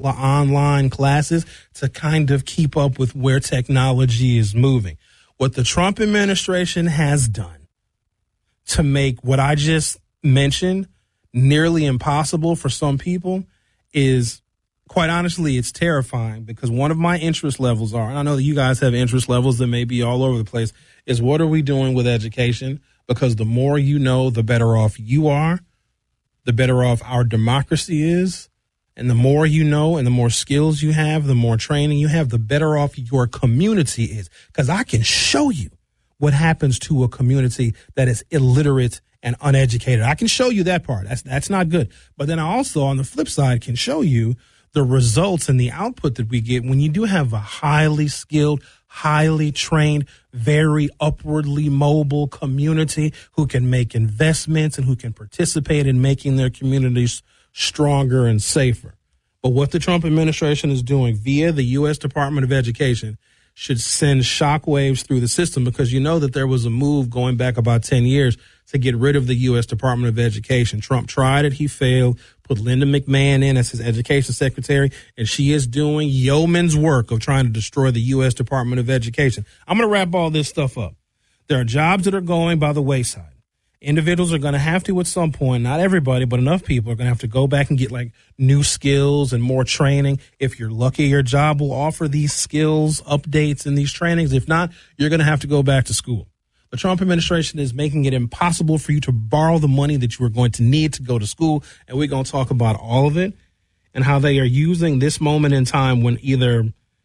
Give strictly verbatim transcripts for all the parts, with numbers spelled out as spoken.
of online classes to kind of keep up with where technology is moving. What the Trump administration has done to make what I just mentioned nearly impossible for some people is, quite honestly, it's terrifying, because one of my interest levels are, and I know that you guys have interest levels that may be all over the place, is what are we doing with education? Because the more you know, the better off you are, the better off our democracy is. And the more you know and the more skills you have, the more training you have, the better off your community is. Because I can show you what happens to a community that is illiterate and uneducated. I can show you that part. That's that's not good. But then I also, on the flip side, can show you the results and the output that we get when you do have a highly skilled, highly trained, very upwardly mobile community who can make investments and who can participate in making their communities stronger and safer. But what the Trump administration is doing via the U S Department of Education should send shockwaves through the system, because you know that there was a move going back about ten years to get rid of the U S Department of Education. Trump tried it. He failed, put Linda McMahon in as his education secretary, and she is doing yeoman's work of trying to destroy the U S Department of Education. I'm going to wrap all this stuff up. There are jobs that are going by the wayside. Individuals are going to have to, at some point, not everybody, but enough people are going to have to go back and get like new skills and more training. If you're lucky, your job will offer these skills updates and these trainings. If not, you're going to have to go back to school. The Trump administration is making it impossible for you to borrow the money that you are going to need to go to school. And we're going to talk about all of it and how they are using this moment in time when either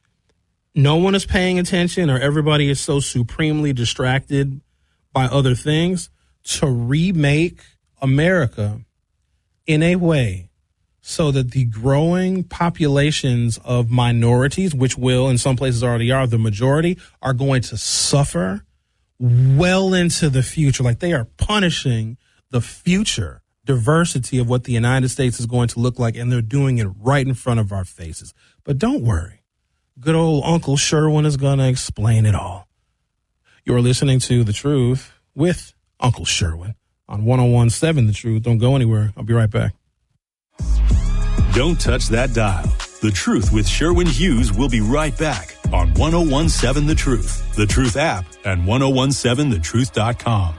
no one is paying attention or everybody is so supremely distracted by other things to remake America in a way so that the growing populations of minorities, which will in some places already are the majority, are going to suffer well into the future. Like, they are punishing the future diversity of what the United States is going to look like, and they're doing it right in front of our faces. But don't worry. Good old Uncle Sherwin is going to explain it all. You're listening to The Truth with Uncle Sherwin on one oh one point seven The Truth. Don't go anywhere. I'll be right back. Don't touch that dial. The Truth with Sherwin Hughes will be right back on one oh one point seven The Truth, The Truth app, and ten seventeen the truth dot com.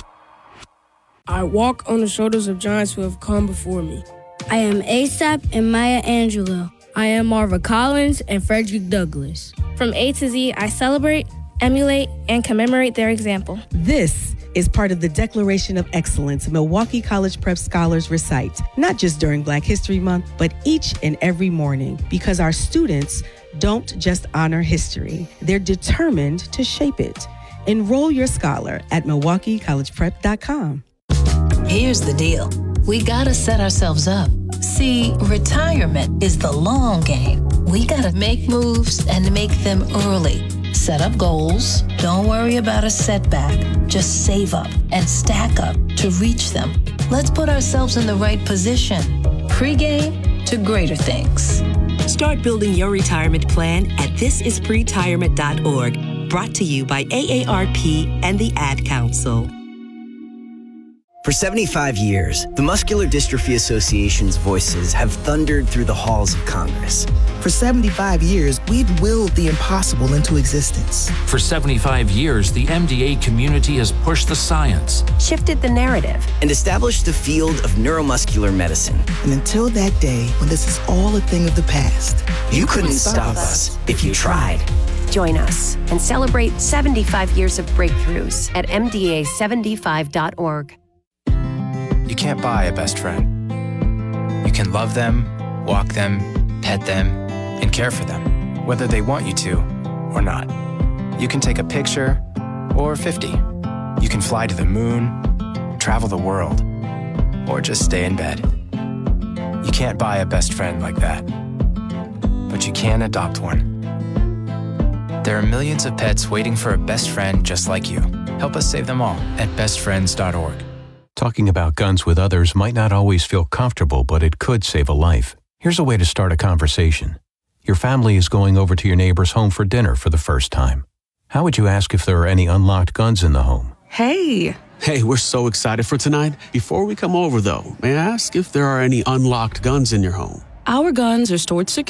I walk on the shoulders of giants who have come before me. I am ASAP and Maya Angelou. I am Marva Collins and Frederick Douglass. From A to Z, I celebrate, emulate, and commemorate their example. This is part of the Declaration of Excellence Milwaukee College Prep Scholars recite, not just during Black History Month, but each and every morning, because our students don't just honor history, they're determined to shape it. Enroll your scholar at milwaukee college prep dot com. Here's the deal. We gotta set ourselves up. See, retirement is the long game. We gotta make moves and make them early. Set up goals. Don't worry about a setback. Just save up and stack up to reach them. Let's put ourselves in the right position. Pre-game to greater things. Start building your retirement plan at this is pretirement dot org. Brought to you by A A R P and the Ad Council. For seventy-five years, the Muscular Dystrophy Association's voices have thundered through the halls of Congress. For seventy-five years, we've willed the impossible into existence. For seventy-five years, the M D A community has pushed the science, shifted the narrative, and established the field of neuromuscular medicine. And until that day, when this is all a thing of the past, you, you couldn't, couldn't stop us if you tried. Join us and celebrate seventy-five years of breakthroughs at M D A seventy-five dot org. You can't buy a best friend. You can love them, walk them, pet them, and care for them, whether they want you to or not. You can take a picture or fifty. You can fly to the moon, travel the world, or just stay in bed. You can't buy a best friend like that, but you can adopt one. There are millions of pets waiting for a best friend just like you. Help us save them all at best friends dot org. Talking about guns with others might not always feel comfortable, but it could save a life. Here's a way to start a conversation. Your family is going over to your neighbor's home for dinner for the first time. How would you ask if there are any unlocked guns in the home? Hey! Hey, we're so excited for tonight. Before we come over, though, may I ask if there are any unlocked guns in your home? Our guns are stored securely